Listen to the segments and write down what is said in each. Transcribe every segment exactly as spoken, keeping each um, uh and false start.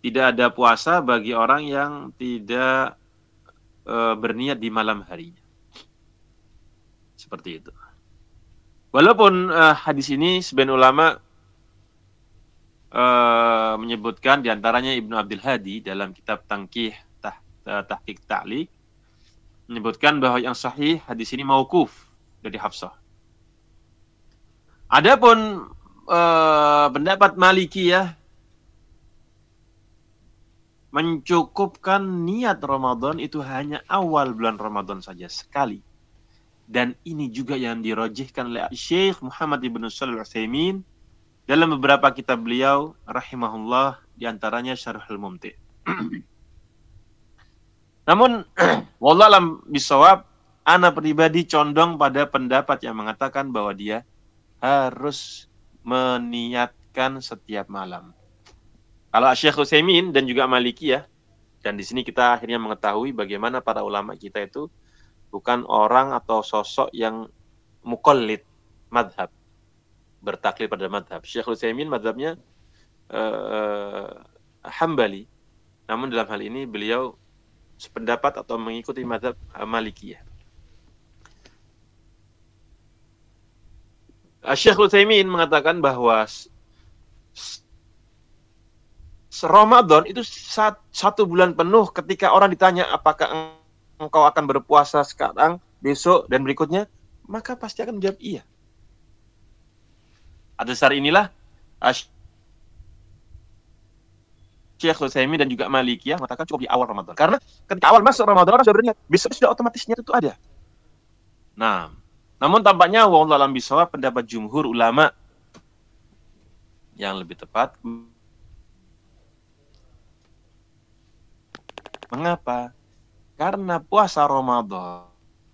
tidak ada puasa bagi orang yang tidak e, berniat di malam harinya. Seperti itu. Walaupun e, hadis ini sebagian ulama e, menyebutkan, diantaranya Ibnu Abdul Hadi dalam kitab Tangkih tah, Tahqiq Ta'liq, menyebutkan bahwa yang sahih hadis ini mauquf dari Hafsah. Adapun e, pendapat Malikiyah mencukupkan niat Ramadan itu hanya awal bulan Ramadan saja sekali. Dan ini juga yang dirojihkan oleh Syekh Muhammad Ibn Shalih Al-Utsaimin dalam beberapa kitab beliau rahimahullah, diantaranya Syarhul Mumti'. Namun wallahu alam bisawab, ana pribadi condong pada pendapat yang mengatakan bahwa dia harus meniatkan setiap malam. Kalau Syekh Utsaimin dan juga Malikiyah, dan di sini kita akhirnya mengetahui bagaimana para ulama kita itu bukan orang atau sosok yang muqallid madhab, bertaklid pada madhab. Syekh Utsaimin madhabnya uh, Hambali, namun dalam hal ini beliau sependapat atau mengikuti madhab uh, Malikiyah. Uh, Syekh Utsaimin mengatakan bahwa Ramadan itu satu bulan penuh. Ketika orang ditanya apakah engkau akan berpuasa sekarang, besok, dan berikutnya, maka pasti akan menjawab iya. Atas dasar inilah Syekh Utsaimin dan juga Malikiyah mengatakan cukup di awal Ramadan. Karena ketika awal masuk Ramadan orang sudah berniat, besok sudah otomatisnya itu ada. Nah, namun tampaknya wallahu a'lam bishawab, pendapat jumhur ulama yang lebih tepat. Mengapa? Karena puasa Ramadan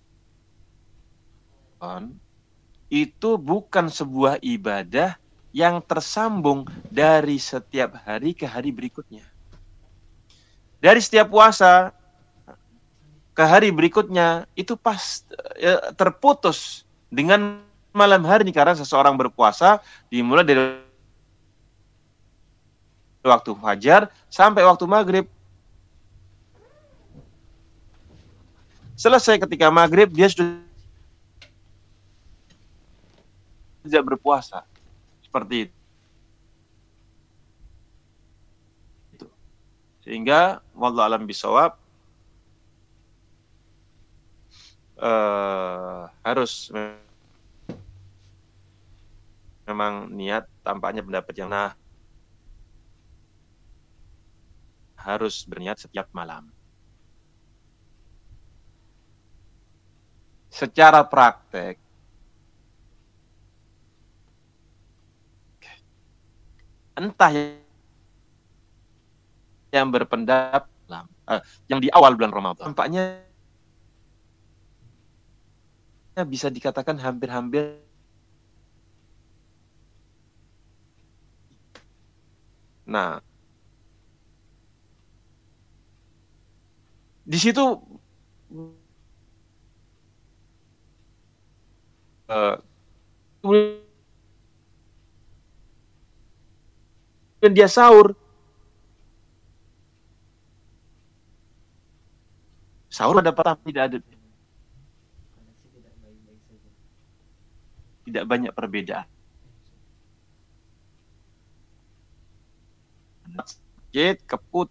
itu bukan sebuah ibadah yang tersambung dari setiap hari ke hari berikutnya. Dari setiap puasa ke hari berikutnya itu pas ya, terputus dengan malam hari ini, karena seseorang berpuasa dimulai dari waktu fajar sampai waktu maghrib. Selesai ketika maghrib, dia sudah tidak berpuasa. Seperti itu. Sehingga wallahu a'lam bishawab, uh, harus memang niat, tampaknya pendapat yang nah harus berniat setiap malam. Secara praktek, entah yang berpendapat uh, yang di awal bulan Ramadan, tampaknya bisa dikatakan hampir-hampir nah di situ uh, kemudian dia sahur. Sahur ada apa? Tidak ada. Tidak banyak perbedaan. Sakit, keput,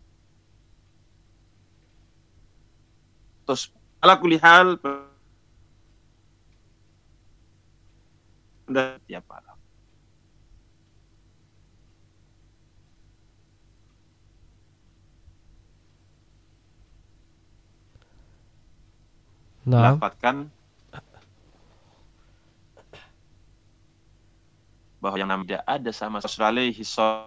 terus ala kulihal pada tiap malam. Nah, Melafatkan bahwa yang namanya tidak ada sama sekali hisab,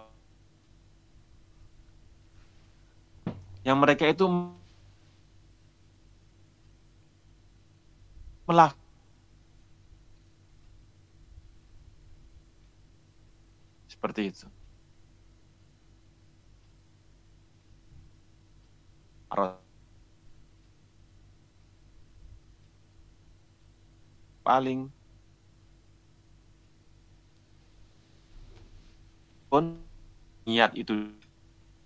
yang mereka itu melaf seperti itu. Paling pun niat itu